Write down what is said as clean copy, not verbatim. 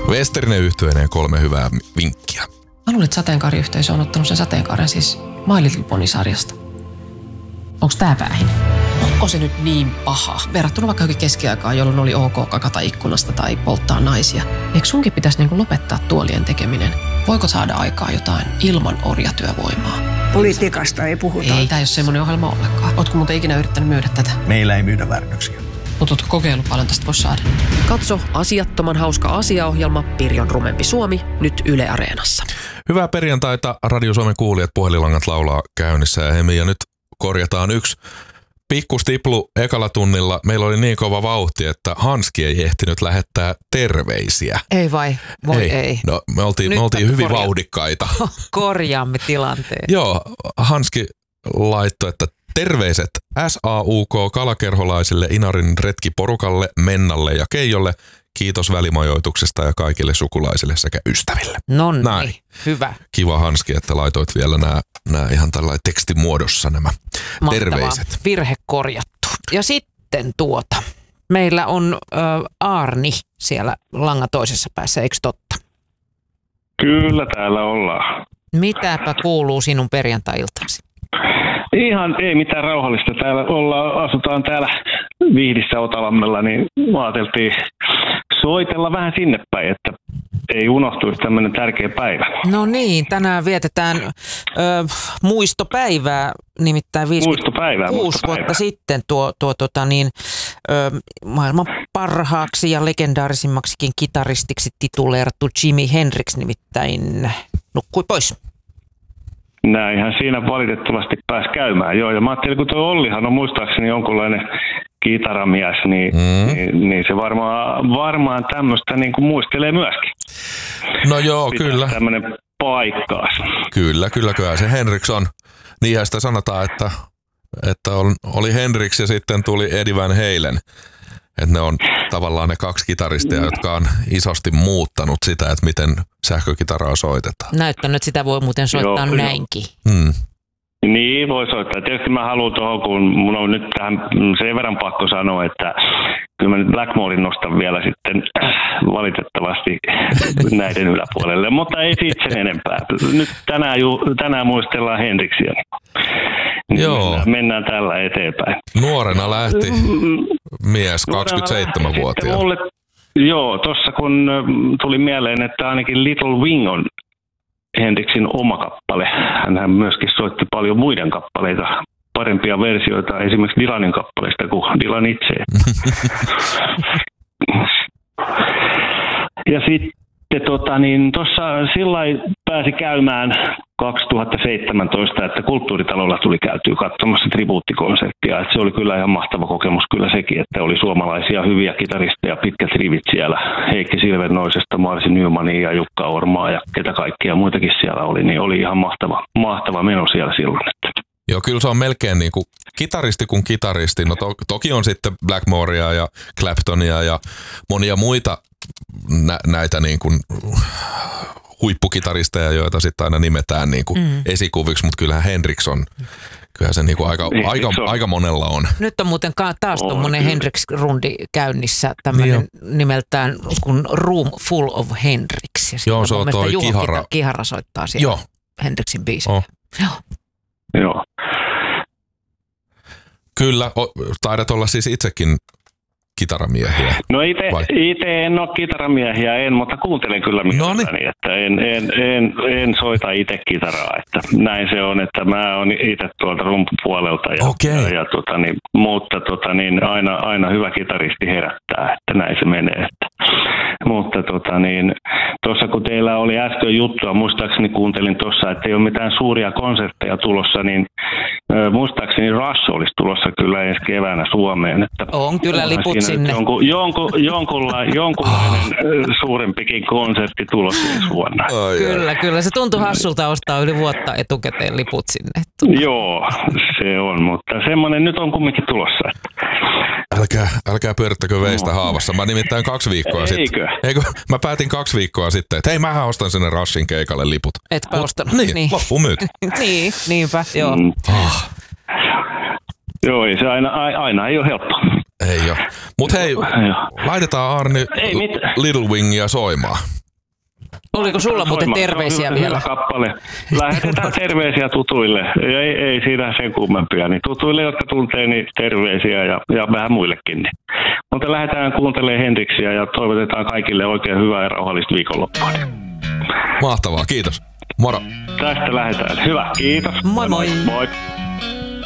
Westerinen yhtyeineen 3 hyvää vinkkiä. Mä luulen, että sateenkaariyhteisö on ottanut sen sateenkaaren siis My Little Pony-sarjasta. Onko tää päähinen? Onko se nyt niin paha? Verrattuna vaikka johonkin keskiaikaan, jolloin oli ok kakata ikkunasta tai polttaa naisia. Eikö sunkin pitäisi niinku lopettaa tuolien tekeminen? Voiko saada aikaa jotain ilman orjatyövoimaa? Politiikasta ei puhuta. Ei, tää ei ole semmoinen ohjelma ollenkaan. Ootko muuten ikinä yrittänyt myydä tätä? Meillä ei myydä väärännöksiä. Mutta ootko kokeillut paljon tästä voisi saada? Katso asiattoman hauska asiaohjelma Pirjon rumempi Suomi nyt Yle Areenassa. Hyvää perjantaita, Radio Suomen kuulijat, puhelinlangat laulaa käynnissä ja Hemi. Ja nyt korjataan yksi pikkustiplu ekalla tunnilla. Meillä oli niin kova vauhti, että Hanski ei ehtinyt lähettää terveisiä. Ei vai? Voi ei. No, me oltiin hyvin vauhdikkaita. Korjaamme tilanteen. Joo, Hanski laittoi, että terveiset SAUK kalakerholaisille, Inarin retkiporukalle, Mennalle ja Keijolle. Kiitos välimajoituksesta ja kaikille sukulaisille sekä ystäville. Noniin, hyvä. Kiva Hanski, että laitoit vielä nämä ihan tällainen tekstimuodossa nämä terveiset. Virhe korjattu. Ja sitten meillä on Aarni siellä langan toisessa päässä, eikö totta? Kyllä täällä ollaan. Mitäpä kuuluu sinun perjantai-iltaasi? Ihan ei mitään rauhallista. Täällä asutaan täällä Vihdissä Otalammella, niin ajateltiin soitella vähän sinne päin, että ei unohtuisi tämmöinen tärkeä päivä. No niin, tänään vietetään muistopäivää, nimittäin 56 vuotta sitten maailman parhaaksi ja legendaarisimmaksikin kitaristiksi tituleerattu Jimi Hendrix nimittäin nukkui pois. Näinhän siinä valitettavasti pääsi käymään, joo. Ja mä ajattelin, kun tuo Ollihan on muistaakseni jonkunlainen kitaramies, niin se varmaan tämmöistä niin kuin muistelee myöskin. No joo, pitää kyllä. Tämmöinen paikkaas. Kyllä se Hendrix on. Niinhän sitä sanotaan, että oli Hendrix ja sitten tuli Eddie Van Halen. Että ne on tavallaan ne 2 kitaristia, jotka on isosti muuttanut sitä, että miten sähkökitaraa soitetaan. Näyttänyt, että sitä voi muuten soittaa näinkin. Niin, voi soittaa. Tietysti mä haluan tuohon, kun mun on nyt tähän sen verran pakko sanoa, että kyllä mä nyt Blackmoren nostan vielä sitten valitettavasti näiden yläpuolelle, mutta ei siitä sen enempää. Nyt tänään muistellaan Hendrixia. Joo. Mennään tällä eteenpäin. Nuorena lähti mies, 27-vuotias. Joo, tuossa kun tuli mieleen, että ainakin Little Wing on Hendrixin oma kappale. Hän myöskin soitti paljon muiden kappaleita, parempia versioita esimerkiksi Dylanin kappaleista kuin Dylan itse. Ja sitten tuossa sillai pääsi käymään 2017, että Kulttuuritalolla tuli käytyä katsomassa tribuuttikonserttia. Että se oli kyllä ihan mahtava kokemus kyllä sekin, että oli suomalaisia hyviä kitaristeja, pitkät rivit siellä. Heikki Silvernoisesta, Marsi Nymania ja Jukka Ormaa ja ketä kaikkia muitakin siellä oli. Niin oli ihan mahtava meno siellä silloin. Joo, kyllä se on melkein niin kuin kitaristi kuin kitaristi. No toki on sitten Blackmorea ja Claptonia ja monia muita näitä niin kuin huippukitaristeja, joita sitten aina nimetään niin kuin esikuviksi, mutta kyllähän Hendrix on, kyllähän se niin kuin aika monella on. Nyt on muuten taas tuommoinen Hendrix-rundi käynnissä, tämmöinen nimeltään kuin Room Full of Hendrix. Ja joo, se on toi Kihara soittaa siellä Hendrixin biisejä. Joo. Kyllä, taidat olla siis itsekin kitaramiehiä. No itse en ole kitaramiehiä, mutta kuuntelen kyllä mielelläni, että en soita itse kitaraa, että näin se on, että mä oon itse tuolta rumpupuolelta mutta aina hyvä kitaristi herättää, että näin se menee, mutta tuossa kun teillä oli äsken juttua, muistaakseni kuuntelin tuossa, että ei ole mitään suuria konsertteja tulossa, niin muistaakseni Rush olisi tulossa kyllä ensi keväänä Suomeen. Että on kyllä liput sinne. Jonkunlainen suurempikin konsertti tulossa ensi vuonna. Kyllä. Se tuntui hassulta ostaa yli vuotta etukäteen liput sinne. Joo, se on, mutta semmoinen nyt on kumminkin tulossa. Älkää pyörittäkö veistä haavassa. Mä nimittäin 2 viikkoa sitten. Mä päätin 2 viikkoa sitten, että hei, mähän ostan sinne Rushin keikalle liput. Etpä ostanut. Niin, loppuun myyty. Niinpä, joo. Joo, se aina ei ole helppo. Ei ole. Mut hei, laitetaan Arni Little Wingia soimaan. Oliko sulla muuten terveisiä vielä? Hyvä kappale. Lähetetään terveisiä tutuille. Ei siinä sen kummempia. Niin tutuille, jotka tuntee, niin terveisiä ja vähän muillekin. Niin. Mutta lähdetään kuuntelemaan Henriksiä ja toivotetaan kaikille oikein hyvää ja rauhallista viikonloppua. Mahtavaa, kiitos. Moro. Tästä lähdetään. Hyvä, kiitos. Moi moi. Moi.